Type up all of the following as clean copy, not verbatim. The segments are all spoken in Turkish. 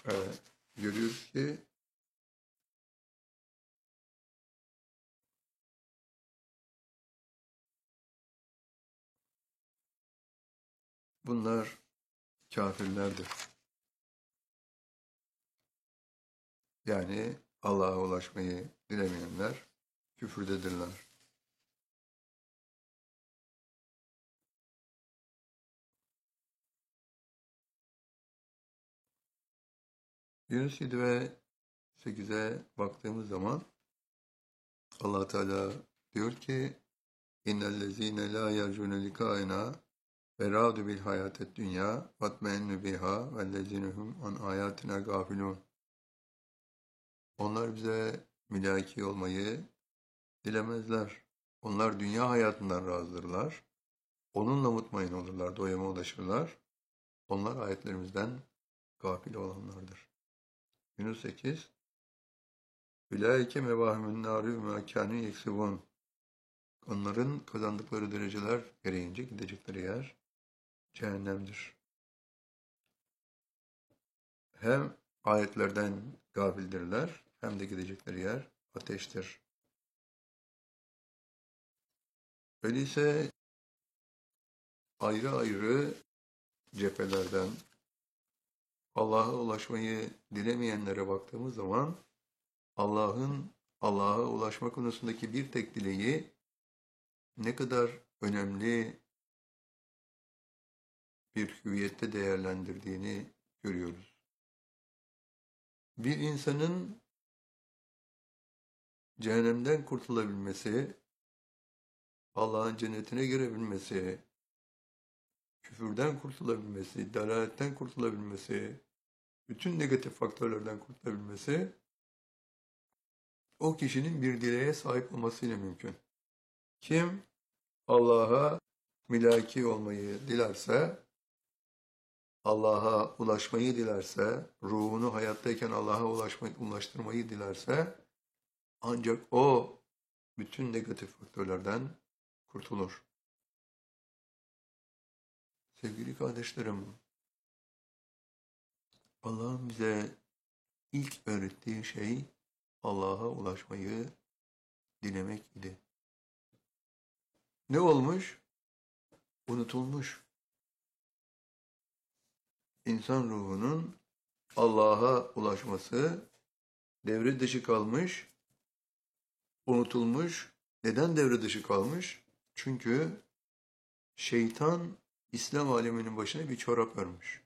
görüyoruz ki bunlar kafirlerdir. Yani Allah'a ulaşmayı dilemeyenler küfürdedirler. Yunus 7 ve 8'e baktığımız zaman Allah Teala diyor ki İnnellezîne lâ yercûne likâenâ ve râdu bil hayâted dünya vatmeennü biha vellezîne hum an âyâtina gâfilûn. Onlar bize mülâki olmayı dilemezler. Onlar dünya hayatından razıdırlar. Onunla mutmain olurlar, doyuma ulaşırlar. Onlar ayetlerimizden gafil olanlardır. Yunus 8 Ulaike mevâhimün nâri ve mâ kânû yeksibûn. Onların kazandıkları dereceler gereğince gidecekleri yer cehennemdir. Hem ayetlerden gafildirler hem de gidecekleri yer ateştir. Öyleyse ayrı ayrı cephelerden Allah'a ulaşmayı dilemeyenlere baktığımız zaman Allah'a ulaşma konusundaki bir tek dileği ne kadar önemli bir hüviyette değerlendirdiğini görüyoruz. Bir insanın cehennemden kurtulabilmesi, Allah'ın cennetine girebilmesi, küfürden kurtulabilmesi, dalaletten kurtulabilmesi, bütün negatif faktörlerden kurtulabilmesi, o kişinin bir dileğe sahip olmasıyla mümkün. Kim Allah'a mülaki olmayı dilerse, Allah'a ulaşmayı dilerse, ruhunu hayattayken Allah'a ulaştırmayı dilerse, ancak o bütün negatif faktörlerden kurtulur. Sevgili kardeşlerim, Allah'ın bize ilk öğrettiği şey Allah'a ulaşmayı dilemek idi. Ne olmuş? Unutulmuş. İnsan ruhunun Allah'a ulaşması devre dışı kalmış, unutulmuş. Neden devre dışı kalmış? Çünkü şeytan İslam aleminin başına bir çorap örmüş.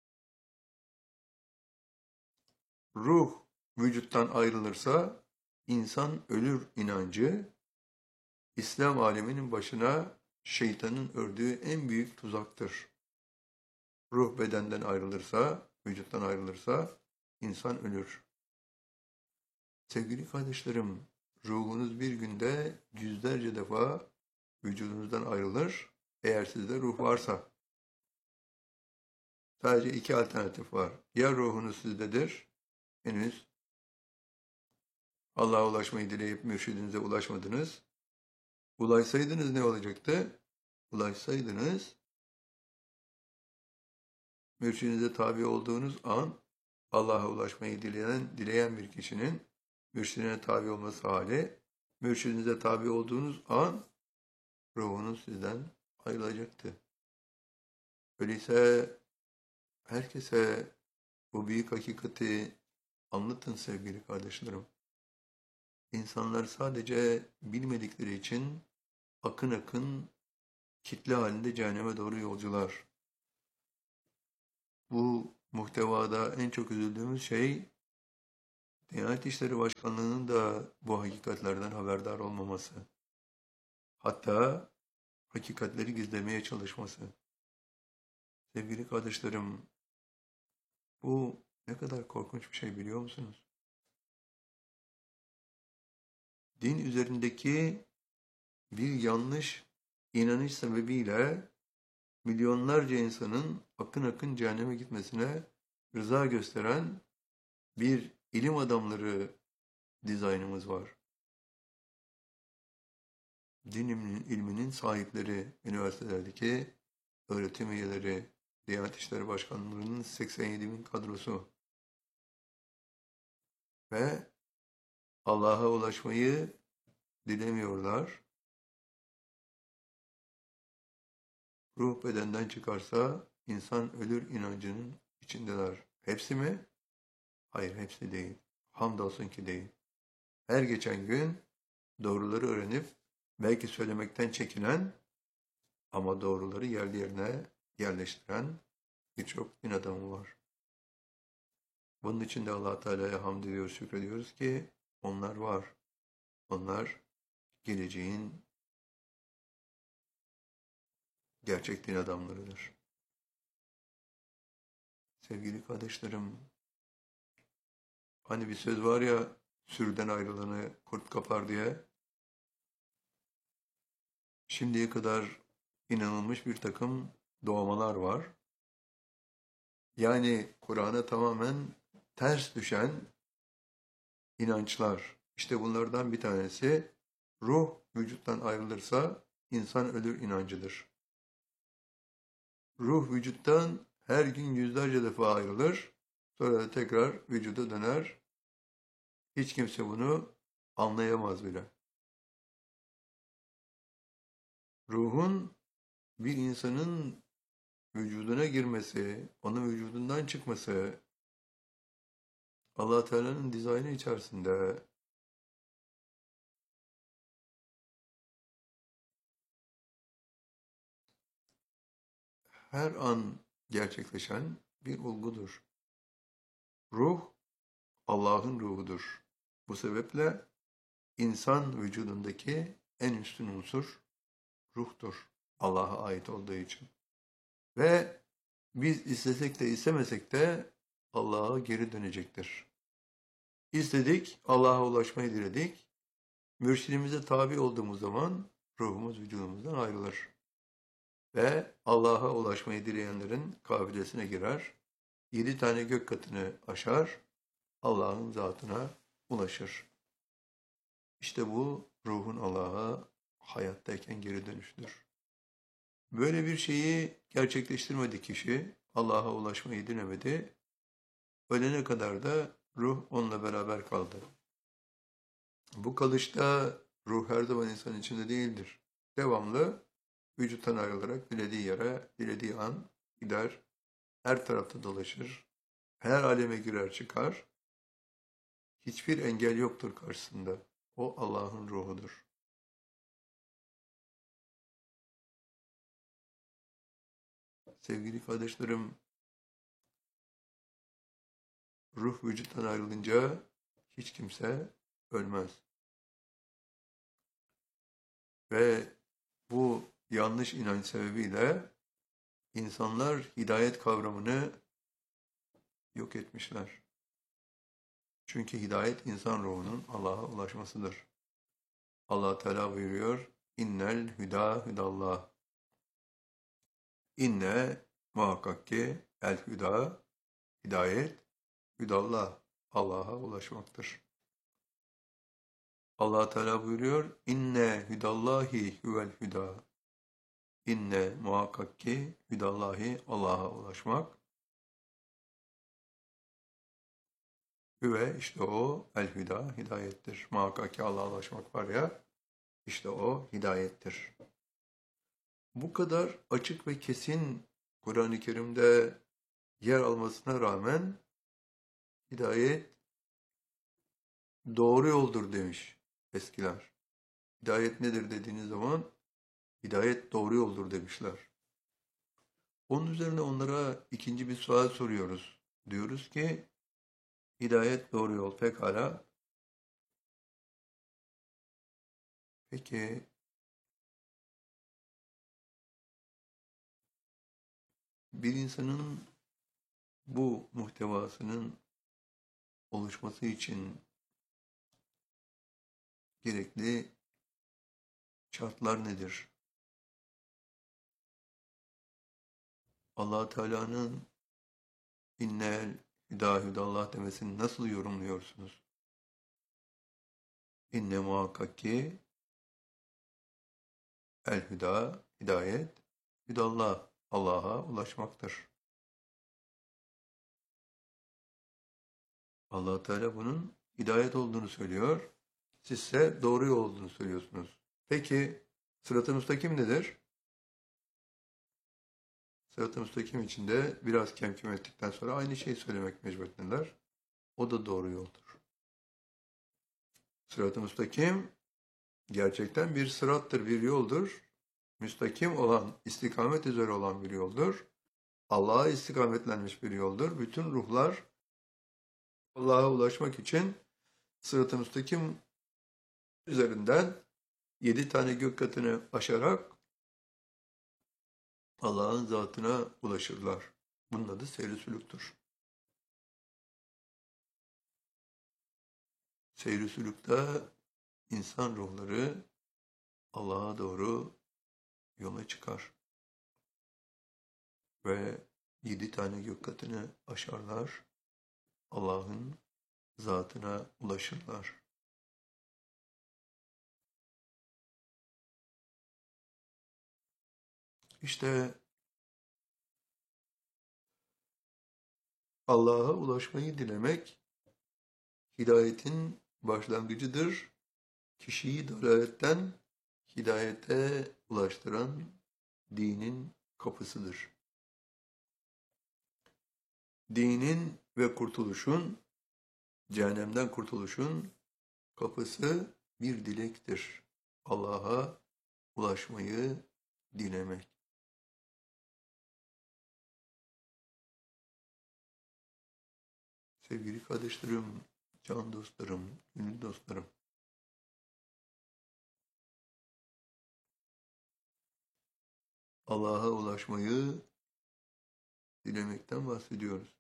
Ruh vücuttan ayrılırsa insan ölür inancı İslam aleminin başına şeytanın ördüğü en büyük tuzaktır. Ruh bedenden ayrılırsa, vücuttan ayrılırsa insan ölür. Sevgili kardeşlerim, ruhunuz bir günde yüzlerce defa vücudunuzdan ayrılır. Eğer sizde ruh varsa. Sadece iki alternatif var. Ya ruhunuz sizdedir, henüz Allah'a ulaşmayı dileyip mürşidinize ulaşmadınız. Ulaşsaydınız ne olacaktı? Ulaşsaydınız, mürşidinize tabi olduğunuz an Allah'a ulaşmayı dileyen bir kişinin mürşidine tabi olması hali, mürşidinize tabi olduğunuz an ruhunuz sizden ayrılacaktı. Öyleyse herkese bu büyük hakikati anlatın sevgili kardeşlerim. İnsanlar sadece bilmedikleri için akın akın kitle halinde cehenneme doğru yolcular. Bu muhtevada en çok üzüldüğümüz şey Diyanet İşleri Başkanlığı'nın da bu hakikatlerden haberdar olmaması. Hatta hakikatleri gizlemeye çalışması. Sevgili kardeşlerim, bu ne kadar korkunç bir şey biliyor musunuz? Din üzerindeki bir yanlış inanış sebebiyle milyonlarca insanın akın akın cehenneme gitmesine rıza gösteren bir ilim adamları dizaynımız var. Din ilminin sahipleri, üniversitelerdeki öğretim üyeleri, Diyanet İşleri Başkanlığı'nın 87 bin kadrosu. ve Allah'a ulaşmayı dilemiyorlar. Ruh bedenden çıkarsa insan ölür inancının içindeler. Hepsi mi? Hayır, hepsi değil. Hamdolsun ki değil. Her geçen gün doğruları öğrenip belki söylemekten çekinen ama doğruları yerli yerine yerleştiren birçok din adamı var. Bunun için de Allah Teala'ya hamd ediyoruz, şükrediyoruz ki onlar var. Onlar geleceğin gerçek din adamlarıdır. Sevgili kardeşlerim, hani bir söz var ya, sürüden ayrılanı kurt kapar diye. Şimdiye kadar inanılmış bir takım doğmalar var. Yani Kur'an'a tamamen ters düşen inançlar. İşte bunlardan bir tanesi ruh vücuttan ayrılırsa insan ölür inancıdır. Ruh vücuttan her gün yüzlerce defa ayrılır. Sonra da tekrar vücuda döner. Hiç kimse bunu anlayamaz bile. Ruhun bir insanın vücuduna girmesi, onun vücudundan çıkması, Allah Teala'nın dizaynı içerisinde her an gerçekleşen bir olgudur. Ruh Allah'ın ruhudur. Bu sebeple insan vücudundaki en üstün unsur ruhtur. Allah'a ait olduğu için. Ve biz istesek de istemesek de Allah'a geri dönecektir. İstedik, Allah'a ulaşmayı diledik. Mürşidimize tabi olduğumuz zaman ruhumuz vücudumuzdan ayrılır. Ve Allah'a ulaşmayı dileyenlerin kafilesine girer. 7 tane gök katını aşar, Allah'ın zatına ulaşır. İşte bu ruhun Allah'a hayattayken geri dönüşüdür. Böyle bir şeyi gerçekleştirmedi kişi, Allah'a ulaşmayı dilemedi. Ölene kadar da ruh onunla beraber kaldı. Bu kalışta ruh her zaman insan içinde değildir. Devamlı vücuttan ayrılarak dilediği yere, dilediği an gider, her tarafta dolaşır, her aleme girer çıkar. Hiçbir engel yoktur karşısında. O Allah'ın ruhudur. Sevgili kardeşlerim, ruh vücuttan ayrılınca hiç kimse ölmez. Ve bu yanlış inanç sebebiyle insanlar hidayet kavramını yok etmişler. Çünkü hidayet insan ruhunun Allah'a ulaşmasıdır. Allah Teala buyuruyor, İnnel hüda hüdallah. İnne muhakkak ki el hüda, hidayet, hüdallah, Allah'a ulaşmaktır. Allah Teala buyuruyor, İnne hüdallahi huvel hüda. İnne muhakkak ki hüdallahi Allah'a ulaşmak. Hüve işte o el hüda hidayettir. Muhakkak ki Allah'a ulaşmak var ya, işte o hidayettir. Bu kadar açık ve kesin Kur'an-ı Kerim'de yer almasına rağmen hidayet doğru yoldur demiş eskiler. Hidayet nedir dediğiniz zaman hidayet doğru yoldur demişler. Onun üzerine onlara ikinci bir sual soruyoruz. Diyoruz ki hidayet doğru yol pekala. Peki bir insanın bu muhtevasının oluşması için gerekli şartlar nedir? Allah Teala'nın innel hüda hüdallah demesini nasıl yorumluyorsunuz? İnne muhakkak ki el hüda hidayet hüdallah Allah'a ulaşmaktır. Allah Teala bunun hidayet olduğunu söylüyor. Sizse doğru yol olduğunu söylüyorsunuz. Peki sırat-ı müstakim nedir? Sırat-ı müstakim içinde biraz kemküm ettikten sonra aynı şeyi söylemek mecburiyetindeler. O da doğru yoldur. Sırat-ı müstakim gerçekten bir sırattır, bir yoldur. Müstakim olan, istikamet üzere olan bir yoldur. Allah'a istikametlenmiş bir yoldur. Bütün ruhlar Allah'a ulaşmak için sırat-ı müstakim üzerinden 7 tane gök katını aşarak Allah'ın zatına ulaşırlar. Bunun adı seyr-i sülüktür. Seyr-i sülükte insan ruhları Allah'a doğru yola çıkar ve 7 tane gök katını aşarlar, Allah'ın zatına ulaşırlar. İşte Allah'a ulaşmayı dilemek hidayetin başlangıcıdır. Kişiyi dalaletten hidayete ulaştıran dinin kapısıdır. Dinin ve kurtuluşun, cehennemden kurtuluşun kapısı bir dilektir. Allah'a ulaşmayı dilemek. Sevgili kardeşlerim, can dostlarım, gönül dostlarım. Allah'a ulaşmayı dilemekten bahsediyoruz.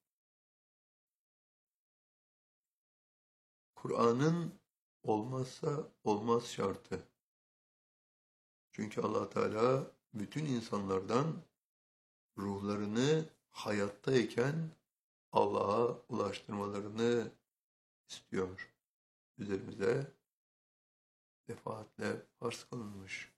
Kur'an'ın olmazsa olmaz şartı. Çünkü Allah Teala bütün insanlardan ruhlarını hayattayken Allah'a ulaştırmalarını istiyor. Üzerimize defaatle farz kılınmış.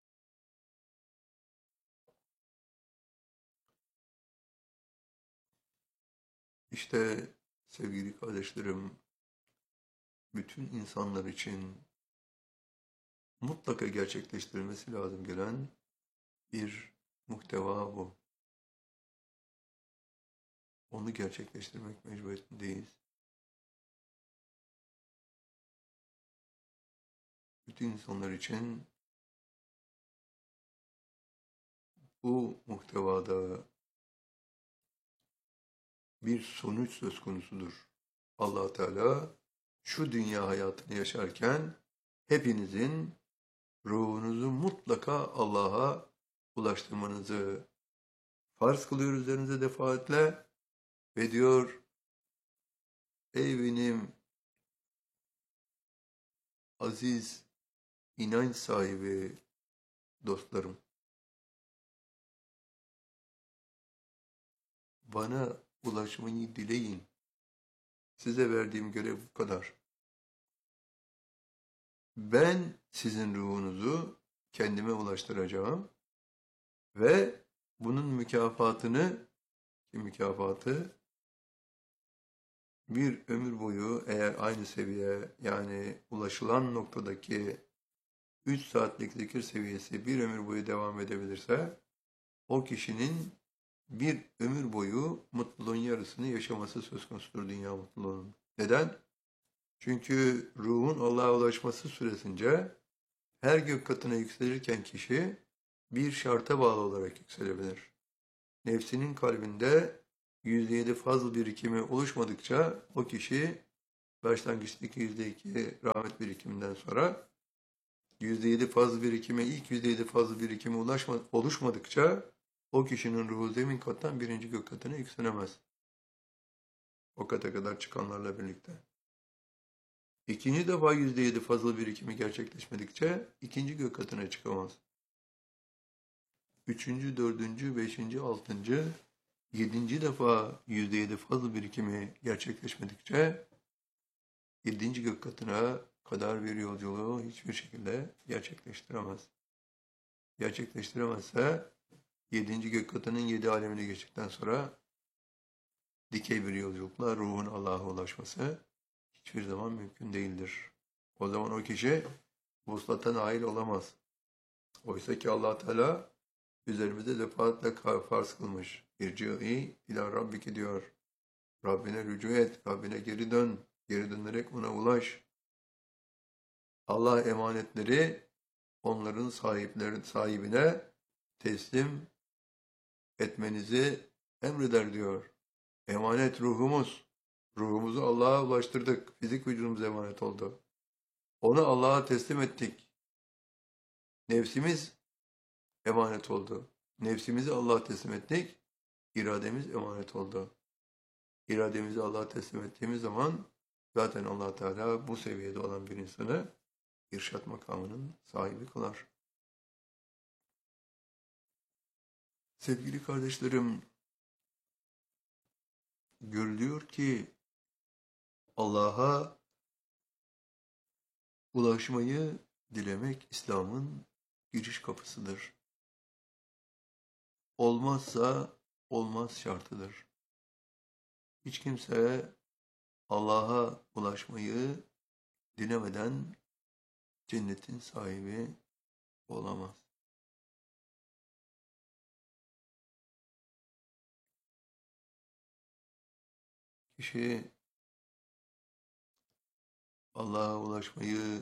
İşte sevgili kardeşlerim, bütün insanlar için mutlaka gerçekleştirilmesi lazım gelen bir muhteva bu. Onu gerçekleştirmek mecburiyetindeyiz. Bütün insanlar için bu muhtevada bir sonuç söz konusudur. Allah Teala şu dünya hayatını yaşarken hepinizin ruhunuzu mutlaka Allah'a ulaştırmanızı farz kılıyor üzerinize defaatle ve diyor, ey benim aziz inanç sahibi dostlarım, bana ulaşmayı dileyin. Size verdiğim görev bu kadar. Ben sizin ruhunuzu kendime ulaştıracağım ve bunun mükafatını, bir ömür boyu eğer aynı seviye, yani ulaşılan noktadaki 3 saatlik zikir seviyesi bir ömür boyu devam edebilirse, o kişinin bir ömür boyu mutluluğun yarısını yaşaması söz konusudur, dünya mutluluğunun. Neden? Çünkü ruhun Allah'a ulaşması süresince her gök katına yükselirken kişi bir şarta bağlı olarak yükselebilir. Nefsinin kalbinde %7 fazl birikimi oluşmadıkça o kişi başlangıçtaki %2 rahmet birikiminden sonra %7 fazl birikime, ilk %7 fazl birikime oluşmadıkça o kişinin ruhu zemin kattan birinci gök katına yükselemez. O kata kadar çıkanlarla birlikte. İkinci defa %7 fazla birikimi gerçekleşmedikçe ikinci gök katına çıkamaz. Üçüncü, dördüncü, beşinci, altıncı, yedinci defa %7 fazla birikimi gerçekleşmedikçe yedinci gök katına kadar bir yolculuğu hiçbir şekilde gerçekleştiremez. Gerçekleştiremezse yedinci gök katının 7 alemini geçtikten sonra dikey bir yolculukla ruhun Allah'a ulaşması hiçbir zaman mümkün değildir. O zaman o kişi vuslata nail olamaz. Oysa ki Allah Teala üzerimize defaatle farz kılmış. İrci'i ila rabbiki diyor. Rabbine rücu et, Rabbine geri dön. Geri dönerek ona ulaş. Allah emanetleri onların sahibine teslim etmenizi emreder diyor. Emanet ruhumuz. Ruhumuzu Allah'a ulaştırdık. Fizik vücudumuz emanet oldu. Onu Allah'a teslim ettik. Nefsimiz emanet oldu. Nefsimizi Allah'a teslim ettik. İrademiz emanet oldu. İrademizi Allah'a teslim ettiğimiz zaman zaten Allah Teala bu seviyede olan bir insanı irşat makamının sahibi kılar. Sevgili kardeşlerim, görülüyor ki Allah'a ulaşmayı dilemek İslam'ın giriş kapısıdır. Olmazsa olmaz şartıdır. Hiç kimse Allah'a ulaşmayı dilemeden cennetin sahibi olamaz. Kişi Allah'a ulaşmayı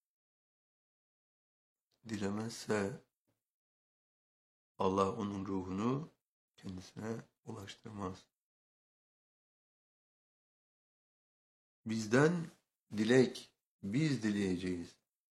dilemezse Allah onun ruhunu kendisine ulaştırmaz. Bizden dilek, biz dileyeceğiz.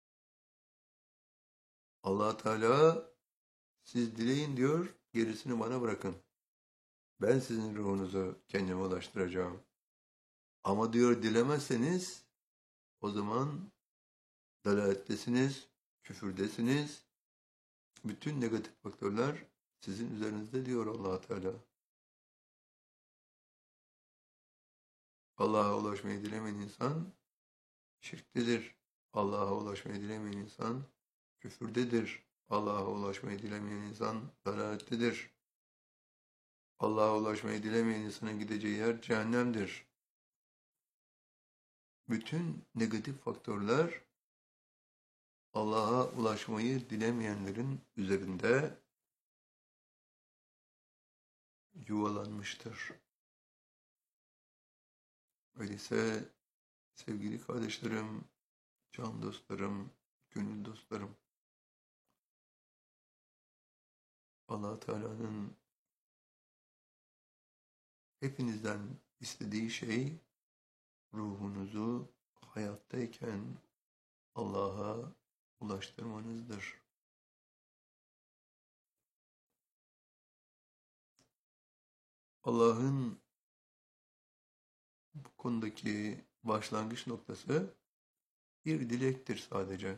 Allah Teala siz dileyin diyor, gerisini bana bırakın. Ben sizin ruhunuzu kendime ulaştıracağım. Ama diyor dilemezseniz o zaman dalalettesiniz, küfürdesiniz. Bütün negatif faktörler sizin üzerinizde diyor Allah Teala. Allah'a ulaşmayı dilemeyen insan şirktedir. Allah'a ulaşmayı dilemeyen insan küfürdedir. Allah'a ulaşmayı dilemeyen insan dalalettedir. Allah'a ulaşmayı dilemeyen insanın gideceği yer cehennemdir. Bütün negatif faktörler Allah'a ulaşmayı dilemeyenlerin üzerinde yuvalanmıştır. Öyleyse sevgili kardeşlerim, can dostlarım, gönül dostlarım, Allah Teala'nın hepinizden istediği şey ruhunuzu hayattayken Allah'a ulaştırmanızdır. Allah'ın bu konudaki başlangıç noktası bir dilektir sadece.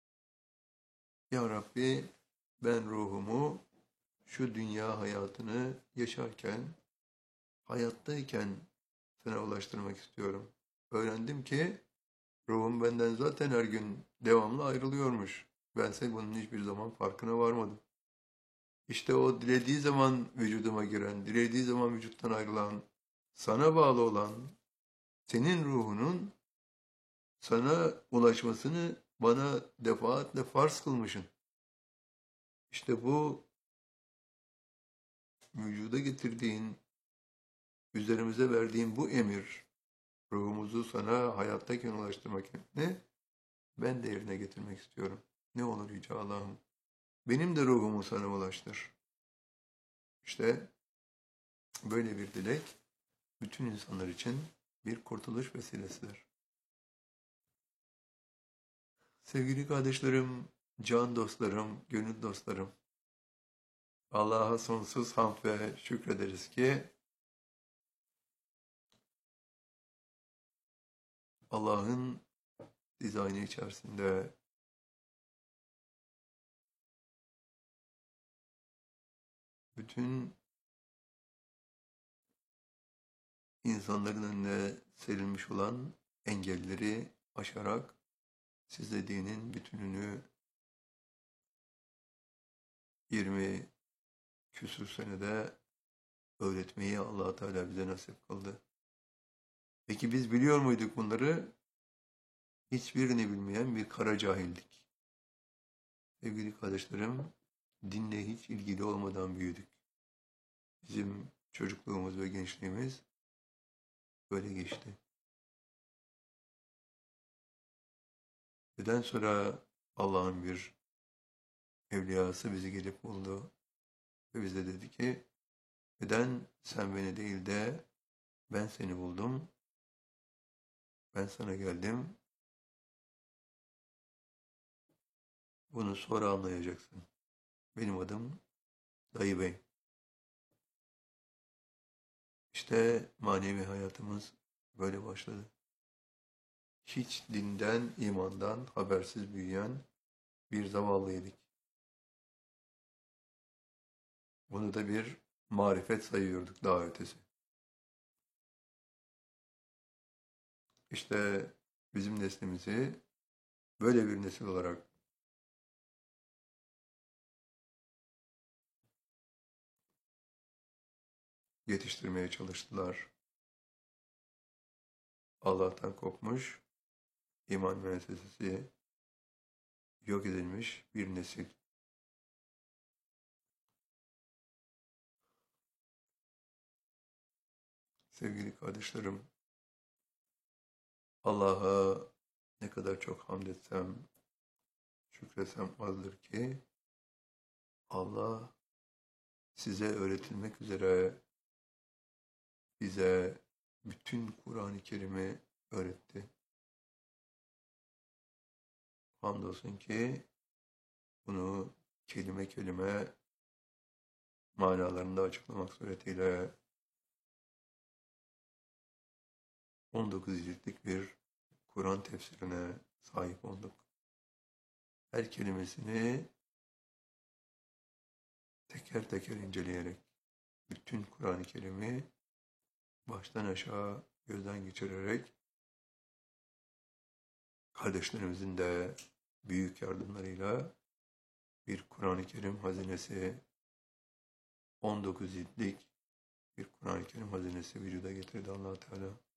Ya Rabbi, ben ruhumu şu dünya hayatını yaşarken, hayattayken sana ulaştırmak istiyorum. Öğrendim ki ruhum benden zaten her gün devamlı ayrılıyormuş. Bense bunun hiçbir zaman farkına varmadım. İşte o dilediği zaman vücuduma giren, dilediği zaman vücuttan ayrılan, sana bağlı olan, senin ruhunun sana ulaşmasını bana defaatle farz kılmışsın. İşte bu vücuda getirdiğin, üzerimize verdiğin bu emir, ruhumuzu sana hayattayken ulaştırmak ne? Ben de yerine getirmek istiyorum. Ne olur Yüce Allah'ım. Benim de ruhumu sana ulaştır. İşte böyle bir dilek bütün insanlar için bir kurtuluş vesilesidir. Sevgili kardeşlerim, can dostlarım, gönül dostlarım, Allah'a sonsuz hamd ve şükrederiz ki Allah'ın dizaynı içerisinde bütün insanların önüne serilmiş olan engelleri aşarak size dinin bütününü 20 küsur senede öğretmeyi Allah Teala bize nasip kıldı. Peki biz biliyor muyduk bunları? hiçbirini bilmeyen bir kara cahildik. Sevgili kardeşlerim, dinle hiç ilgili olmadan büyüdük. Bizim çocukluğumuz ve gençliğimiz böyle geçti. Neden sonra Allah'ın bir evliyası bizi gelip buldu ve bize dedi ki, neden sen beni değil de ben seni buldum, ben sana geldim, bunu sonra anlayacaksın. Benim adım Dayı Bey. İşte manevi hayatımız böyle başladı. Hiç dinden, imandan habersiz büyüyen bir zavallıydık. Bunu da bir marifet sayıyorduk daha ötesi. İşte bizim neslimizi böyle bir nesil olarak yetiştirmeye çalıştılar. Allah'tan kopmuş, iman müessesesi yok edilmiş bir nesil. Sevgili kardeşlerim, Allah'a ne kadar çok hamd etsem, şükretsem azdır ki, Allah size öğretilmek üzere bize bütün Kur'an-ı Kerim'i öğretti. Hamdolsun ki bunu kelime kelime manalarında açıklamak suretiyle 19 ciltlik bir Kur'an tefsirine sahip olduk. Her kelimesini teker teker inceleyerek bütün Kur'an-ı Kerim'i baştan aşağı gözden geçirerek kardeşlerimizin de büyük yardımlarıyla bir Kur'an-ı Kerim hazinesi 19 ciltlik bir Kur'an-ı Kerim hazinesi vücuda getirdi Allah Teala.